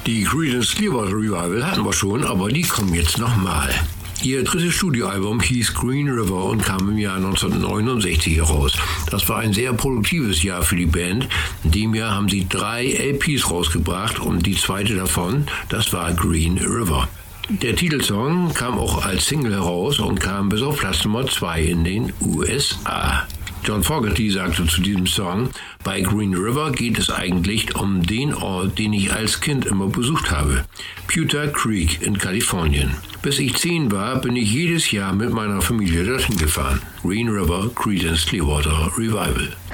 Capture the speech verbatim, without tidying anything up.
Die Creedence Clearwater Revival hatten wir schon, aber die kommen jetzt nochmal. Ihr drittes Studioalbum hieß Green River und kam im Jahr neunzehnhundertneunundsechzig heraus. Das war ein sehr produktives Jahr für die Band. In dem Jahr haben sie drei L Ps rausgebracht und die zweite davon, das war Green River. Der Titelsong kam auch als Single heraus und kam bis auf Platz Nummer zwei in den U S A. John Fogerty sagte zu diesem Song, bei Green River geht es eigentlich um den Ort, den ich als Kind immer besucht habe, Pewter Creek in Kalifornien. Bis ich zehn war, bin ich jedes Jahr mit meiner Familie dorthin gefahren. Green River, Creedence Clearwater Revival.